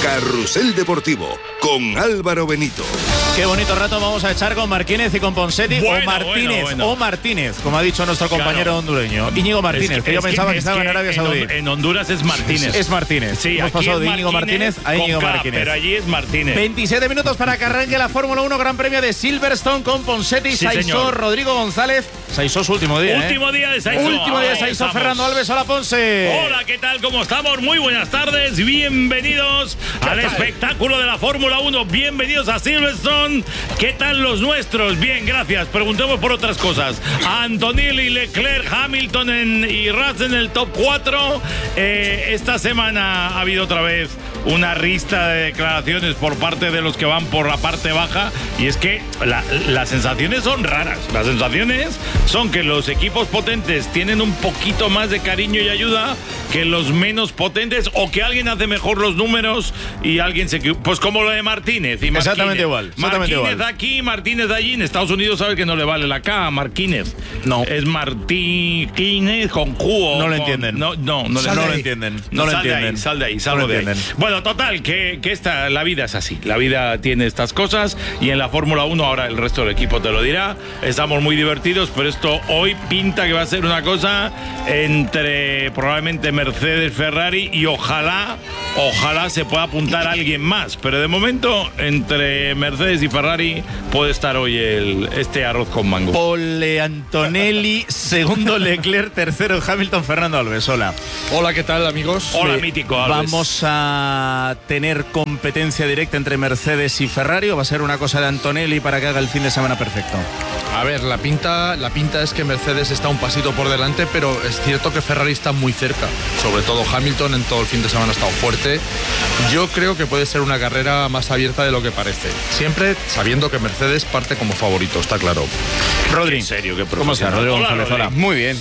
Carrusel Deportivo con Álvaro Benito. Qué bonito rato vamos a echar con Martínez y con Ponsetti, o Martínez, como ha dicho nuestro compañero hondureño. Íñigo Martínez, que yo pensaba que estaba en Arabia Saudí. En Honduras es Martínez. Es Martínez. Sí, hemos pasado de Íñigo Martínez a Íñigo Martínez. Pero allí es Martínez. 27 minutos para que arranque la Fórmula 1 Gran Premio de Silverstone con Ponsetti, Sí, Saisó, señor. Rodrigo González. Saisó su último día. Último día de Saisó. Último día de Saisó, Fernando Alves. Hola, Ponce. Hola, ¿qué tal? ¿Cómo estamos? Muy buenas tardes. Bienvenidos al espectáculo de la Fórmula 1. Bienvenidos a Silverstone. ¿Qué tal los nuestros? Bien, gracias. Preguntemos por otras cosas. Antonelli, Leclerc, Hamilton y Russell en el top 4. Esta semana ha habido otra vez una rista de declaraciones por parte de los que van por la parte baja. Y es que las sensaciones son raras. Las sensaciones son que los equipos potentes tienen un poquito más de cariño y ayuda que los menos potentes, o que alguien hace mejor los números y alguien se... Pues como lo de Martínez. Y Exactamente igual. Martínez aquí, Martínez allí. En Estados Unidos sabe que no le vale la K a Martínez. No. Es Martínez con Q. No lo entienden. No lo entienden. Sal de ahí. Bueno, total, que la vida es así. La vida tiene estas cosas y en la Fórmula 1 ahora el resto del equipo te lo dirá. Estamos muy divertidos, pero esto hoy pinta que va a ser una cosa entre probablemente Mercedes, Ferrari y ojalá se pueda apuntar a alguien más. Pero de momento, entre Mercedes y Ferrari puede estar hoy este arroz con mango. Pole Antonelli, segundo Leclerc, tercero Hamilton, Fernando Alves. Hola. Hola, ¿qué tal, amigos? Hola, mítico Alves. ¿Vamos a tener competencia directa entre Mercedes y Ferrari o va a ser una cosa de Antonelli para que haga el fin de semana perfecto? A ver, la pinta es que Mercedes está un pasito por delante, pero es cierto que Ferrari está muy cerca. Sobre todo Hamilton en todo el fin de semana ha estado fuerte. Yo creo que puede ser una carrera más abierta de lo que parece. Siempre sabiendo que Mercedes parte como favorito, está claro. Rodri, en serio, qué ¿cómo estás, Rodrigo González? Hola. Muy bien.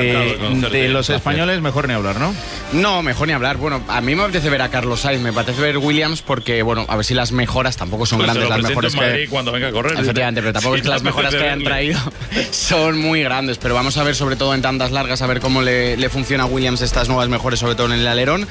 De los españoles mejor ni hablar, ¿no? No, mejor ni hablar. Bueno, a mí me apetece ver a Carlos Sainz, me apetece ver Williams porque, bueno, a ver si las mejoras tampoco son grandes, las mejores en Madrid cuando venga a correr. Efectivamente, pero tampoco es que las mejoras que hayan traído son muy grandes, pero vamos a ver sobre todo en tandas largas a ver cómo le funciona a Williams estas nuevas mejores, sobre todo en el alerón.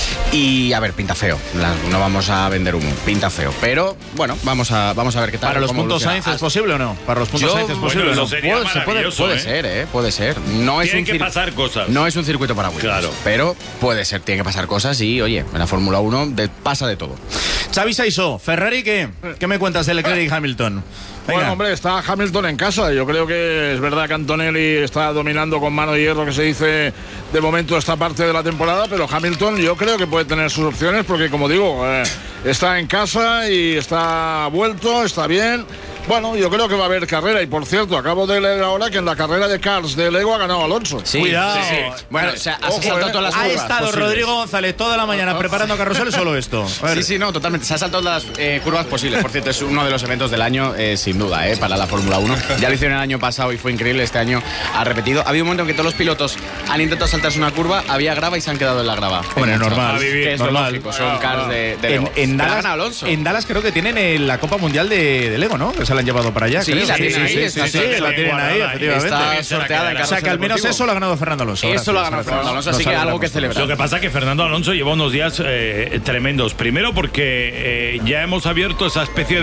Y a ver, pinta feo. No vamos a vender humo, pinta feo. Pero bueno, vamos a ver qué tal. ¿Para los puntos Sainz es posible o no? ¿Para los puntos Sainz es posible o no? Puede ser, puede ser. No es Tienen que pasar cosas. No es un circuito para Williams, claro, pero puede ser, tiene que pasar cosas y, oye, en la Fórmula 1 pasa de todo. Xavi Saisó, ¿Ferrari qué? ¿Qué me cuentas de Leclerc y Hamilton? Venga. Bueno, hombre, está Hamilton en casa. Yo creo que es verdad que Antonelli está dominando con mano de hierro, que se dice de momento esta parte de la temporada, pero Hamilton yo creo que puede tener sus opciones porque, como digo, está en casa y está vuelto, está bien. Bueno, yo creo que va a haber carrera. Y por cierto, acabo de leer ahora que en la carrera de Cars de Lego ha ganado Alonso. Sí, cuidado. Sí. Bueno, o sea, has saltado todas las Ha curvas estado posibles. Rodrigo González toda la mañana preparando carrusel, solo esto. Sí, no, totalmente. Se ha saltado todas las curvas posibles. Por cierto, es uno de los eventos del año, sin duda, para la Fórmula 1. Ya lo hicieron el año pasado y fue increíble. Este año ha repetido. Ha habido un momento en que todos los pilotos han intentado saltarse una curva, había grava y se han quedado en la grava. Hombre, normal. Que es normal. lógico, son Cars de Lego. En Pero ha Dallas, ganado Alonso. en Dallas creo que tienen la Copa Mundial de Lego, ¿no? Que se la han llevado para allá. Sí, creo. la tienen ahí, sí, está la tienen ahí, efectivamente. Está sorteada en O sea, que al menos eso lo ha ganado Fernando Alonso. Eso lo ha ganado Fernando Alonso, así que algo que celebrar. Lo que pasa es que Fernando Alonso lleva unos días tremendos. Primero porque ya hemos abierto esa especie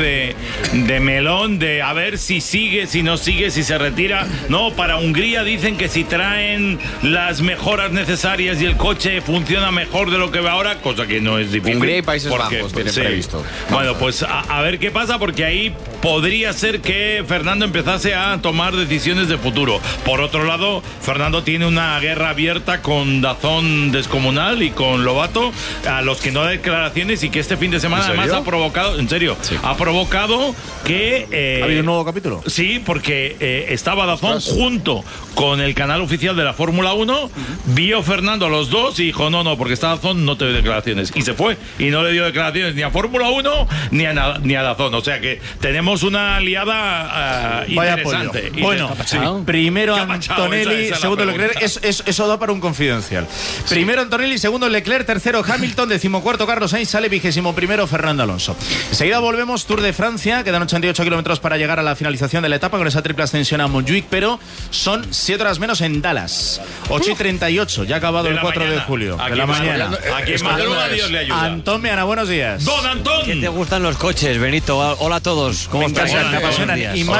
de melón de a ver si sigue, si no sigue, si se retira. No, para Hungría dicen que si traen las mejoras necesarias y el coche funciona mejor de lo que va ahora, cosa que no es difícil. Hungría y Países Bajos tienen previsto. Bueno, pues a ver qué pasa, porque ahí podría ser que Fernando empezase a tomar decisiones de futuro. Por otro lado, Fernando tiene una guerra abierta con Dazón descomunal y con Lobato, a los que no da declaraciones, y que este fin de semana además ha provocado, en serio, sí, ha provocado que... ¿Ha habido un nuevo capítulo? Sí, porque estaba Dazón junto con el canal oficial de la Fórmula 1, vio Fernando a los dos y dijo, no, porque está Dazón, no te doy declaraciones. Y se fue, y no le dio declaraciones ni a Fórmula 1 ni a Dazón. O sea que tenemos una una liada interesante. Bueno, primero Antonelli, segundo Leclerc. Eso da para un confidencial. Primero Antonelli, segundo Leclerc, tercero Hamilton, 14º Carlos Sainz, sale 21º Fernando Alonso. Enseguida volvemos, Tour de Francia, quedan 88 kilómetros para llegar a la finalización de la etapa con esa triple ascensión a Montjuic, pero son 7 horas menos en Dallas. 8:38, ya ha acabado el 4 de julio de la mañana. Aquí en Madruga Dios le ayuda. Antón Meana, buenos días. Don Antón. ¿Qué te gustan los coches, Benito? Hola a todos. ¿Cómo estás? Me apasionan.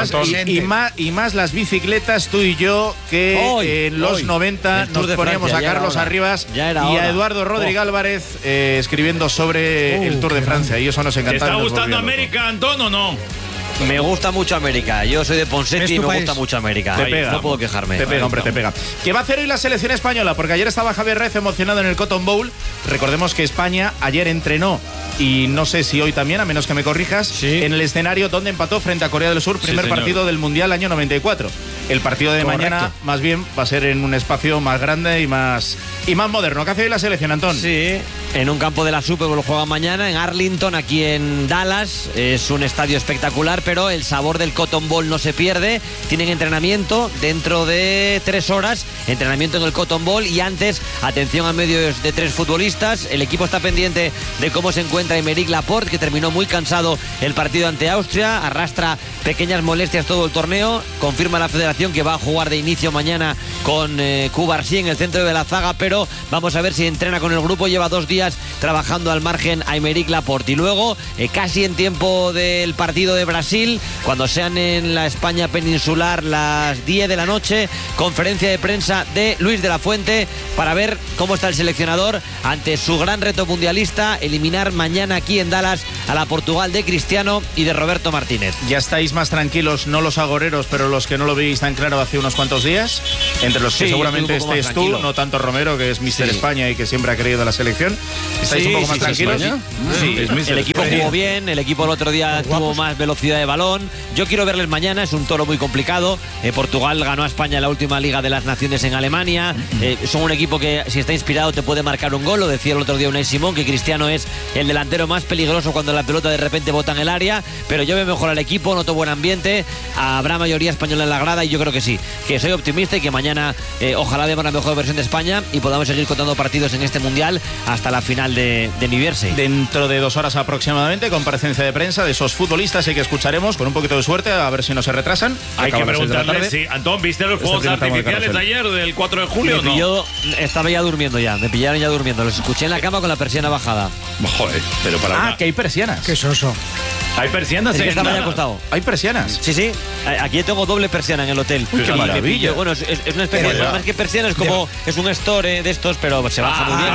Y más las bicicletas, tú y yo, que en los 90 nos poníamos a Carlos Arribas y a Eduardo Rodríguez Álvarez escribiendo sobre el Tour de Francia. Y eso nos encantaba. ¿Te está gustando América, Antón, o no? Me gusta mucho América. Yo soy de Ponseti y me gusta mucho América. Te pega. No puedo quejarme. Te pega, hombre, te pega. ¿Qué va a hacer hoy la selección española? Porque ayer estaba Javier Rez emocionado en el Cotton Bowl. Recordemos que España ayer entrenó, y no sé si hoy también, a menos que me corrijas, en el escenario donde empató frente a Corea del Sur, primer partido del Mundial año 94. El partido de mañana, más bien, va a ser en un espacio más grande y más moderno. ¿Qué hace hoy la selección, Antón? Sí, en un campo de la Super Bowl juegan mañana, en Arlington, aquí en Dallas. Es un estadio espectacular, pero el sabor del Cotton Bowl no se pierde. Tienen entrenamiento dentro de 3 horas, entrenamiento en el Cotton Bowl, y antes, atención a medios de 3 futbolistas. El equipo está pendiente de cómo se encuentra Aymeric Laporte, que terminó muy cansado el partido ante Austria, arrastra pequeñas molestias todo el torneo. Confirma la federación que va a jugar de inicio mañana con Cubarsí en el centro de la zaga, pero vamos a ver si entrena con el grupo. Lleva 2 días trabajando al margen a Aymeric Laporte. Y luego, casi en tiempo del partido de Brasil, cuando sean en la España peninsular las 10 de la noche, conferencia de prensa de Luis de la Fuente para ver cómo está el seleccionador ante su gran reto mundialista, eliminar mañana aquí en Dallas a la Portugal de Cristiano y de Roberto Martínez. Ya estáis más tranquilos, no los agoreros, pero los que no lo veis tan claro hace unos cuantos días, entre los que seguramente estés tú, no tanto Romero, que es Mister España y que siempre ha querido la selección. ¿Estáis un poco más tranquilos? Sí, el equipo jugó bien, el equipo el otro día tuvo más velocidad de balón. Yo quiero verles mañana, es un toro muy complicado. Portugal ganó a España en la última Liga de las Naciones en Alemania. Son un equipo que, si está inspirado, te puede marcar un gol. Lo decía el otro día Unai Simón, que Cristiano es el delantero más peligroso cuando la pelota de repente bota en el área. Pero yo veo mejor al equipo, noto buen ambiente, habrá mayoría española en la grada, y yo creo que sí, que soy optimista y que mañana ojalá veamos la mejor versión de España y podamos seguir contando partidos en este Mundial hasta la final de New Jersey. Dentro de 2 horas aproximadamente, comparecencia de prensa de esos futbolistas y que escucharemos con un poquito de suerte, a ver si no se retrasan. Hay que preguntarle si, Antón, ¿viste los fuegos artificiales de ayer, del 4 de julio? Yo estaba ya durmiendo me pillaron ya durmiendo. Los escuché en la cama con la persiana bajada. Joder, pero para que hay persianas. Qué soso. ¿Hay persianas? Que estaba ya acostado. ¿Hay persianas? Sí. Aquí tengo doble persiana en el hotel. Uy, qué maravilla. Bueno, es una especie de... Más que persiana, es como... Es un store de estos, pero se baja muy bien.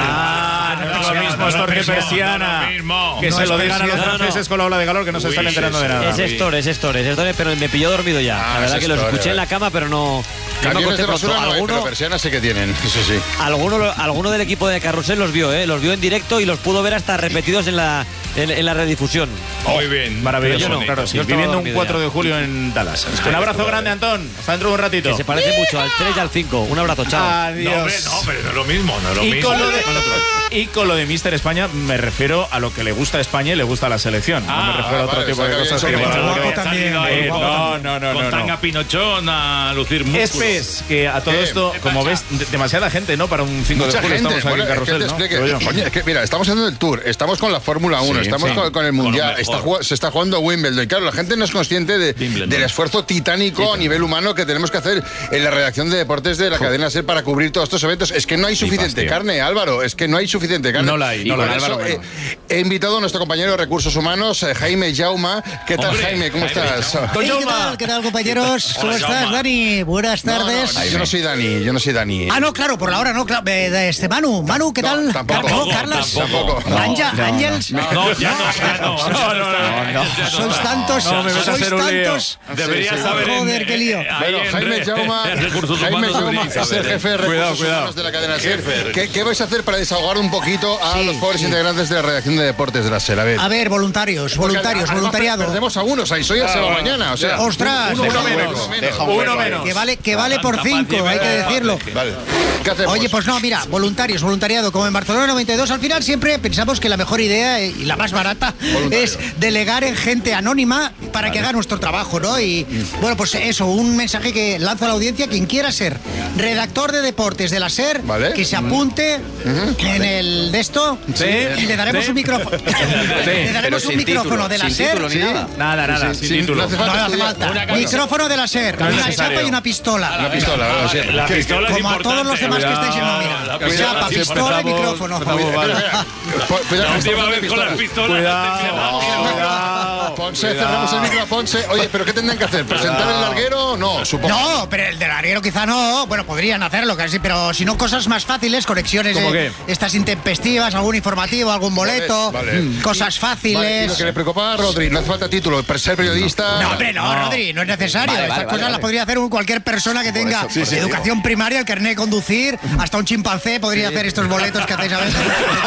No es lo mismo store que persiana. Que se lo digan a los franceses con la ola de calor, que no se están enterando de nada. Es store, pero me pilló dormido ya. La verdad que los escuché en la cama, pero no... Camiones de basura no hay, pero persianas sí que tienen, eso sí. Alguno del equipo de Carrusel los vio en directo y los pudo ver hasta repetidos en la redifusión. Muy bien. Maravilloso, no, claro, sí. Viviendo un 4 de julio en Dallas. Un abrazo grande, Antón. Hasta dentro de un ratito. Que se parece mucho al 3 y al 5. Un abrazo, chao. Adiós. No, pero no es lo mismo, Y con lo de Mister España me refiero a lo que le gusta a España y le gusta a la selección. No me refiero a otro tipo de cosas. Con tanga pinochón a lucir músculos. Es que a todo esto, como ves, demasiada gente, ¿no? Para un 5 de julio estamos aquí en Carrusel, Coño, es que mira, estamos haciendo el Tour, estamos con la Fórmula 1, estamos con el Mundial, se está jugando Wimbledon. Y claro, la gente no es consciente del esfuerzo titánico a nivel humano que tenemos que hacer en la redacción de deportes de la cadena SER para cubrir todos estos eventos. Es que no hay suficiente carne, Álvaro, es que no hay suficiente carne. No la hay, Álvaro. He invitado a nuestro compañero de Recursos Humanos, Jaime Jauma. ¿Qué tal, Jaime? ¿Cómo estás? ¿Qué tal, compañeros? ¿Cómo estás, Dani? Buenas tardes. Yo no soy Dani. Ah, no, claro, por la hora no, claro. Manu, ¿qué tal? Tampoco. Carlas. Tampoco. Ángels. No. Sois tantos. Deberías saber. Joder, qué lío. Jaime Jauma es el jefe de Recursos Humanos de la cadena SER. ¿Qué vais a hacer para desahogar un un poquito a los pobres integrantes de la redacción de deportes de la SER. A ver, voluntariado. Perdemos a uno, ahí soy se va mañana. O sea, ostras, uno menos. Que vale por 5, hay que decirlo. Vale. ¿Qué hacemos? Oye, pues no, mira, voluntariado, como en Barcelona 92, al final siempre pensamos que la mejor idea y la más barata es delegar en gente anónima para que haga nuestro trabajo, ¿no? Y bueno, pues eso, un mensaje que lanzo a la audiencia: quien quiera ser redactor de deportes de la SER, que se apunte en el de esto y le daremos un micrófono. Le daremos un micrófono de la SER. Nada, sin título. No hace falta. Micrófono de la SER, una chapa y una pistola. La pistola es como a todos los demás que estáis en nómina. Chapa, pistola y micrófono. Cuidado. Ponce, cerramos el micro a Ponce. Oye, ¿pero qué tendrán que hacer? ¿Presentar el larguero? No, supongo. No, pero el del larguero quizá no. Bueno, podrían hacerlo casi, pero si no, cosas más fáciles, conexiones estas intempestivas, algún informativo, algún boleto, cosas fáciles. Vale, y lo que le preocupaba a Rodri, no hace falta título, para ser periodista. No, hombre, no, Rodri, no es necesario. Esas cosas las podría hacer cualquier persona que tenga educación primaria, el carnet de conducir, hasta un chimpancé podría hacer estos boletos que hacéis a veces.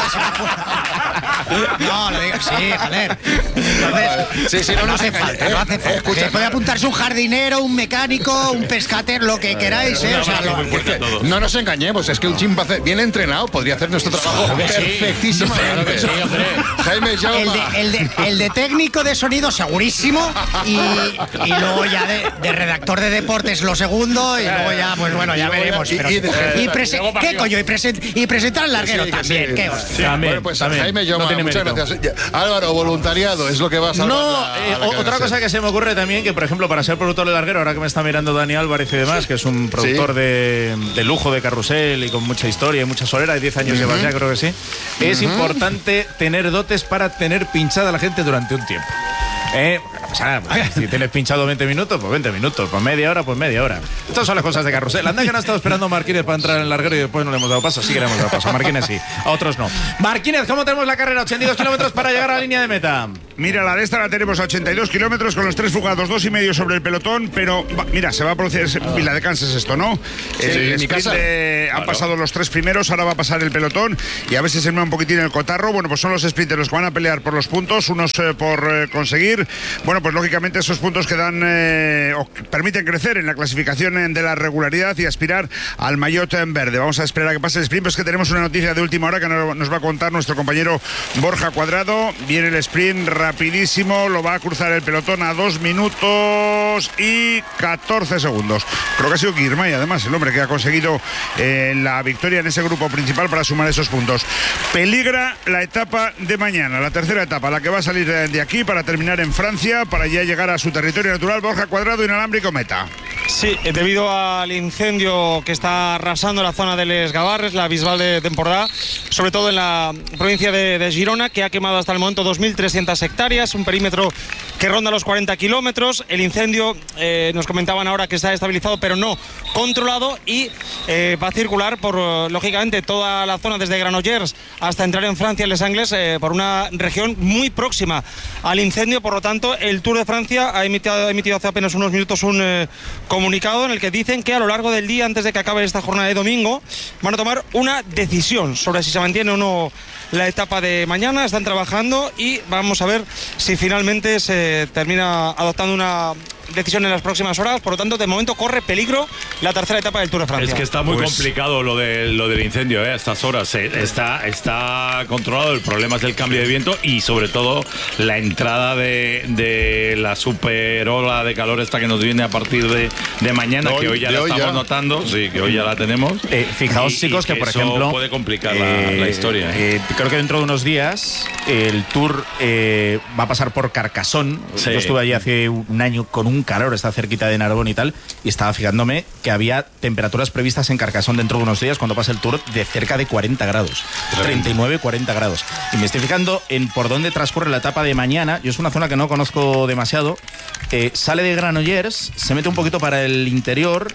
No, lo digo, sí, joder. Entonces, no hace falta, no hace falta. Puede apuntarse un jardinero, un mecánico, un pescater, lo que queráis, O sea, no nos engañemos, es que un chimpancé bien entrenado podría hacer nuestro trabajo perfectísimamente. Jaime Jaume. El de técnico de sonido segurísimo y luego ya de redactor de deportes lo segundo y luego ya, pues bueno, ya veremos. ¿Qué coño? Y presentar el larguero también. ¿Qué hostia? Bueno, pues Jaime Jaume, muchas gracias. Álvaro, voluntariado es lo que va a salvar. Otra cosa que se me ocurre también, que por ejemplo, para ser productor de larguero, ahora que me está mirando Dani Álvarez y demás, que es un productor de lujo de carrusel y con mucha historia y mucha solera, de 10 años llevas ya, creo que sí, es importante tener dotes para tener pinchada a la gente durante un tiempo. Si tienes pinchado 20 minutos, pues 20 minutos, pues media hora, pues media hora. Estas son las cosas de carrusel. Anda que no ha estado esperando a Marquínez para entrar en el larguero y después no le hemos dado paso. Sí que le hemos dado paso. A Marquínez sí, a otros no. Marquínez, ¿cómo tenemos la carrera? 82 kilómetros para llegar a la línea de meta. Mira, la de esta la tenemos a 82 kilómetros con los 3 fugados, 2,5 sobre el pelotón, pero mira, se va a producir Vila de Kansas esto, ¿no? El sprint han pasado los 3 primeros, ahora va a pasar el pelotón y a ver si se me un poquitín el cotarro. Bueno, pues son los sprinters los que van a pelear por los puntos, unos por conseguir. Bueno, pues lógicamente esos puntos que dan o permiten crecer en la clasificación de la regularidad y aspirar al maillot en verde. Vamos a esperar a que pase el sprint, pues que tenemos una noticia de última hora que nos va a contar nuestro compañero Borja Cuadrado. Viene el sprint rapidísimo, lo va a cruzar el pelotón a 2 minutos y 14 segundos. Creo que ha sido Girmay, además, el hombre que ha conseguido la victoria en ese grupo principal para sumar esos puntos. Peligra la etapa de mañana, la tercera etapa, la que va a salir de aquí para terminar en Francia, para ya llegar a su territorio natural. Borja Cuadrado, inalámbrico, meta. Sí, debido al incendio que está arrasando la zona de Les Gavarres, la Bisbal de Empordà, sobre todo en la provincia de Girona, que ha quemado hasta el momento 2.300 hectáreas, un perímetro que ronda los 40 kilómetros. El incendio, nos comentaban ahora que está estabilizado, pero no controlado, y va a circular por, lógicamente, toda la zona desde Granollers hasta entrar en Francia, en Les Angles, por una región muy próxima al incendio. Por lo tanto, el Tour de Francia ha emitido hace apenas unos minutos un comunicado en el que dicen que a lo largo del día, antes de que acabe esta jornada de domingo, van a tomar una decisión sobre si se mantiene o no la etapa de mañana. Están trabajando y vamos a ver si finalmente se termina adoptando una decisión en las próximas horas. Por lo tanto, de momento corre peligro la tercera etapa del Tour de Francia. Es que está muy complicado lo del incendio a estas horas. Está controlado. El problema es el cambio de viento y sobre todo la entrada de la super ola de calor esta que nos viene a partir de mañana, que hoy ya la estamos notando. Sí, que hoy ya la tenemos. Fijaos, chicos, que por ejemplo puede complicar la historia. Creo que dentro de unos días el Tour va a pasar por Carcassonne. Sí. Yo estuve allí hace un año con un calor, está cerquita de Narbonne y tal, y estaba fijándome que había temperaturas previstas en Carcassonne dentro de unos días, cuando pase el Tour, de cerca de 40 grados, 39, 40 grados. Y me estoy fijando en por dónde transcurre la etapa de mañana. Yo es una zona que no conozco demasiado. Sale de Granollers, se mete un poquito para el interior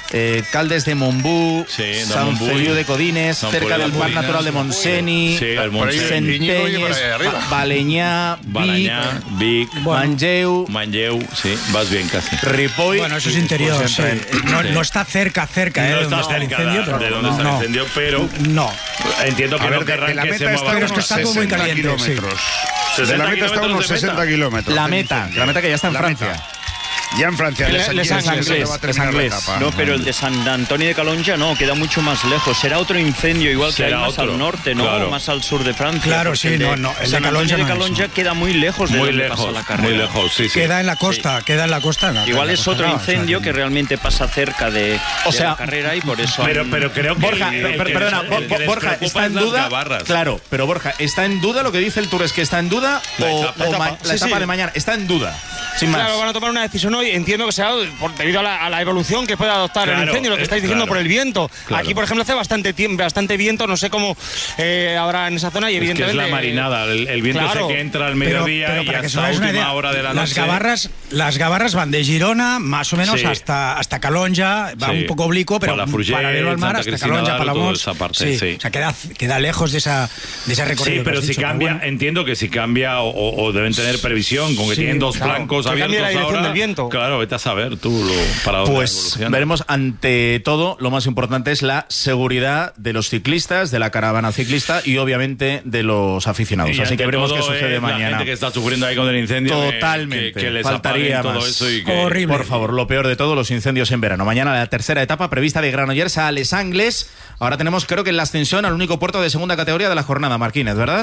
Caldes de Montbú, San Feliu de Codines, cerca del Parc Natural de Montseny, Centelles, Balenyà, Vic, Manlleu, sí, vas bien casi. Ripoll. Bueno, eso es interior, sí. No está cerca de donde está el incendio, pero de donde está el incendio, pero no. Entiendo que no querrán que se mueva. Pero es que está todo muy caliente. De la meta está a unos 60 kilómetros. La meta que ya está en Francia. Ya en Francia, Les Anglés. No, pero el de San Antonio de Calonja no, queda mucho más lejos. Será otro incendio, igual que hay más al norte, ¿no? Claro. Más al sur de Francia. Claro, sí, El San Antonio de Calonja queda muy lejos de donde pasa la carrera. Muy lejos, sí. Queda en la costa, Igual es otro incendio que realmente pasa cerca de la carrera y por eso... Pero creo que... Borja, está en duda... Claro, pero Borja, ¿está en duda lo que dice el Tour? ¿Es que está en duda la etapa de mañana? Está en duda. Sin más. Claro, van a tomar una decisión hoy. Entiendo que será debido a la evolución que puede adoptar el incendio, lo que estáis diciendo por el viento. Claro. Aquí, por ejemplo, hace bastante viento, no sé cómo habrá en esa zona y evidentemente... Es que es la marinada, el viento ese que entra al mediodía y hasta la última hora de la noche. Las Gavarras van de Girona, más o menos, hasta Calonja, va un poco oblicuo, pero paralelo al mar, hasta Calonja, Palamós. O sea, queda lejos de ese recorrido. Sí, pero si cambia, entiendo que si cambia o deben tener previsión, con que tienen dos flancos abiertos ahora. Del viento. Claro, vete a saber tú para dónde evoluciona. Veremos, ante todo, lo más importante es la seguridad de los ciclistas, de la caravana ciclista y obviamente de los aficionados. Y así que veremos qué sucede mañana. La gente que está sufriendo ahí con el incendio. Totalmente. Que les faltaría todo más. eso y que... Horrible. Por favor, lo peor de todo, los incendios en verano. Mañana la tercera etapa prevista de Granollers a Les Anglés. Ahora tenemos, creo que en la ascensión al único puerto de segunda categoría de la jornada, Marquínez, ¿verdad?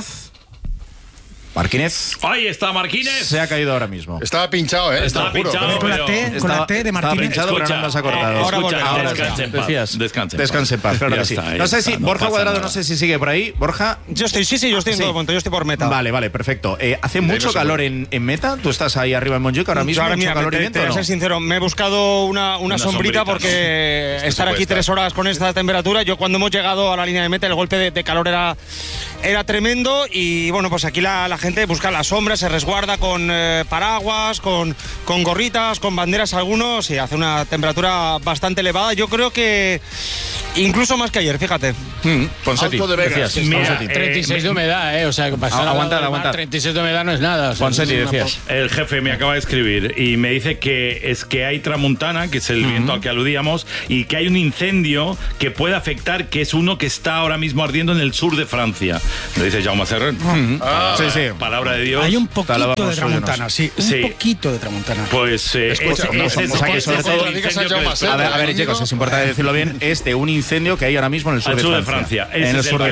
Marquínez. Ahí está Marquínez. Se ha caído ahora mismo. Estaba pinchado, Estaba pinchado. Con la T de Martínez. Estaba pinchado, pero no se ha cortado. Ahora Descanse en paz, claro que sí. No sé si Borja Cuadrado, no sé si sigue por ahí. Borja. Yo estoy en todo momento, yo estoy por meta. Vale, perfecto. ¿Hace mucho calor en meta? ¿Tú estás ahí arriba en Montjuic ahora mismo? Ahora, ¿Mucho calor y viento? Te voy a ser sincero, me he buscado una sombrita porque estar aquí 3 horas con esta temperatura, yo cuando hemos llegado a la línea de meta el golpe de calor era tremendo y bueno, pues aquí la gente busca la sombra, se resguarda con paraguas, con gorritas, con banderas algunos y hace una temperatura bastante elevada. Yo creo que incluso más que ayer, fíjate. Ponsetti, decías. 36 de humedad, o sea, que pasar aguanta. 36 de humedad no es nada. O sea, Ponsetti, decías. El jefe me acaba de escribir y me dice que hay tramuntana, que es el viento al que aludíamos, y que hay un incendio que puede afectar, que es uno que está ahora mismo ardiendo en el sur de Francia. Me dice Jaume Serrer. Sí. Palabra de Dios. Hay un poquito de tramuntana, un poquito de tramuntana. Pues sobre todo a ver, chicos, es importante decirlo bien, es de un incendio que hay ahora mismo en el sur de Francia. En el sur de